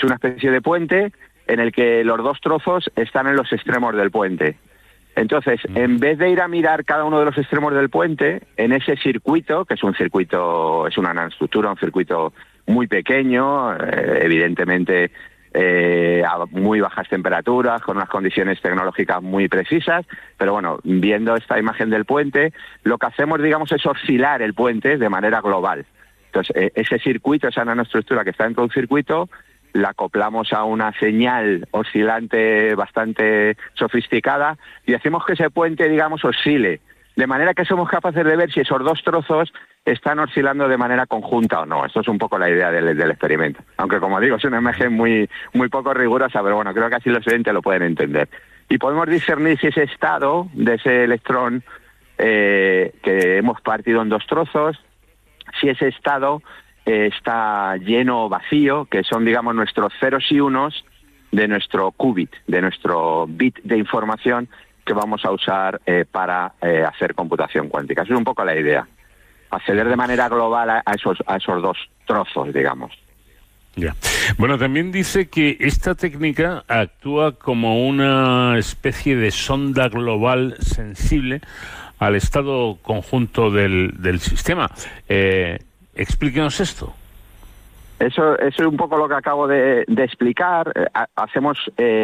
una especie de puente en el que los dos trozos están en los extremos del puente. Entonces, en vez de ir a mirar cada uno de los extremos del puente, en ese circuito, que es una nanoestructura, un circuito muy pequeño, evidentemente a muy bajas temperaturas, con unas condiciones tecnológicas muy precisas, pero bueno, viendo esta imagen del puente, lo que hacemos, digamos, es oscilar el puente de manera global. Entonces, ese circuito, esa nanoestructura que está dentro de un circuito, la acoplamos a una señal oscilante bastante sofisticada y hacemos que ese puente, digamos, oscile, de manera que somos capaces de ver si esos dos trozos están oscilando de manera conjunta o no. Esto es un poco la idea del experimento. Aunque, como digo, es una imagen muy poco rigurosa, pero bueno, creo que así los oyentes lo pueden entender. Y podemos discernir si ese estado de ese electrón que hemos partido en dos trozos, si ese estado está lleno o vacío, que son, digamos, nuestros ceros y unos de nuestro qubit, de nuestro bit de información que vamos a usar para hacer computación cuántica. Esa es un poco la idea. Acceder de manera global a esos dos trozos, digamos. Ya. Bueno, también dice que esta técnica actúa como una especie de sonda global sensible al estado conjunto del sistema. Explíquenos esto. Eso es un poco lo que acabo de explicar. Hacemos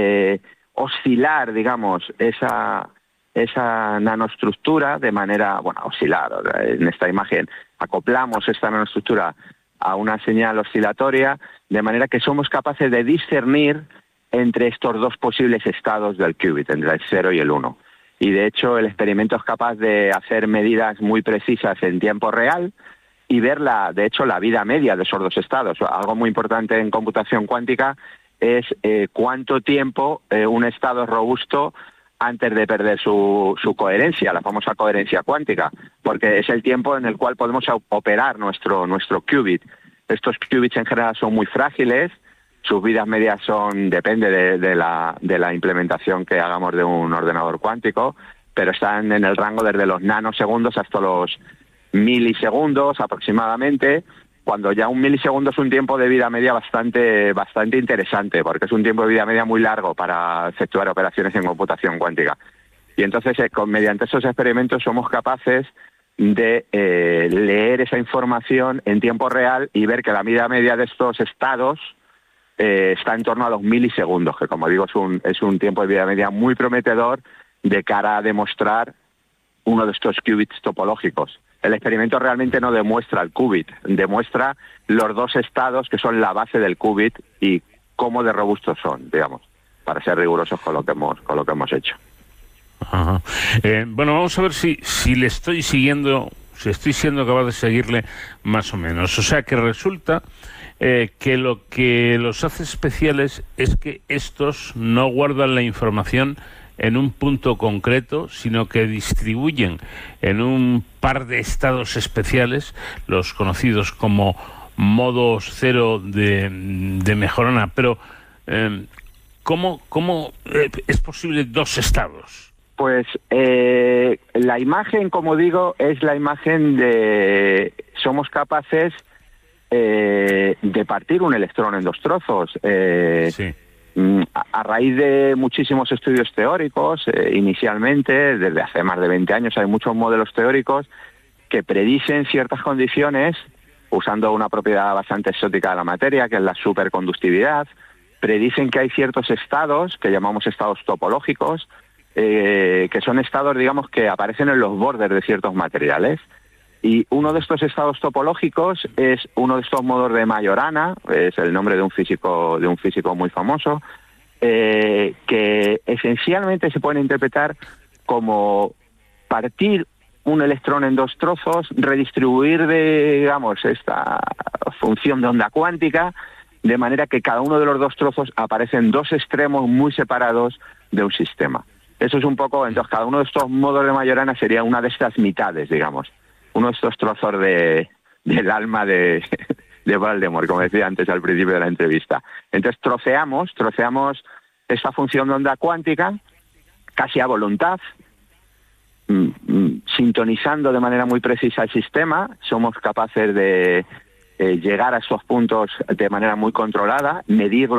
oscilar, digamos, esa nanoestructura de manera, oscilar. En esta imagen acoplamos esta nanoestructura a una señal oscilatoria, de manera que somos capaces de discernir entre estos dos posibles estados del qubit, entre el 0 y el 1. Y de hecho el experimento es capaz de hacer medidas muy precisas en tiempo real y ver la vida media de esos dos estados. Algo muy importante en computación cuántica es cuánto tiempo un estado es robusto antes de perder su coherencia, la famosa coherencia cuántica, porque es el tiempo en el cual podemos operar nuestro qubit. Estos qubits en general son muy frágiles, sus vidas medias depende de la implementación que hagamos de un ordenador cuántico, pero están en el rango desde los nanosegundos hasta los milisegundos aproximadamente, cuando ya un milisegundo es un tiempo de vida media bastante interesante, porque es un tiempo de vida media muy largo para efectuar operaciones en computación cuántica. Y entonces, mediante esos experimentos somos capaces de leer esa información en tiempo real y ver que la vida media de estos estados está en torno a los milisegundos, que, como digo, es un tiempo de vida media muy prometedor de cara a demostrar uno de estos qubits topológicos. El experimento realmente no demuestra el qubit, demuestra los dos estados que son la base del qubit y cómo de robustos son, digamos, para ser rigurosos con lo que hemos hecho. Ajá. Bueno, vamos a ver si le estoy siguiendo, si estoy siendo capaz de seguirle más o menos. O sea, que resulta que lo que los hace especiales es que estos no guardan la información en un punto concreto, sino que distribuyen en un par de estados especiales, los conocidos como modos cero de mejorana. Pero, ¿cómo es posible dos estados? Pues la imagen, como digo, es la imagen de... Somos capaces de partir un electrón en dos trozos. Sí. A raíz de muchísimos estudios teóricos, inicialmente, desde hace más de 20 años, hay muchos modelos teóricos que predicen ciertas condiciones usando una propiedad bastante exótica de la materia, que es la superconductividad. Predicen que hay ciertos estados, que llamamos estados topológicos, que son estados, digamos, que aparecen en los bordes de ciertos materiales. Y uno de estos estados topológicos es uno de estos modos de Majorana, es el nombre de un físico muy famoso, que esencialmente se pueden interpretar como partir un electrón en dos trozos, redistribuir, digamos, esta función de onda cuántica, de manera que cada uno de los dos trozos aparecen dos extremos muy separados de un sistema. Eso es un poco, entonces cada uno de estos modos de Majorana sería una de estas mitades, digamos. Uno de estos trozos del alma de Voldemort, como decía antes al principio de la entrevista. Entonces troceamos esta función de onda cuántica casi a voluntad, sintonizando de manera muy precisa el sistema. Somos capaces de llegar a esos puntos de manera muy controlada, medirlo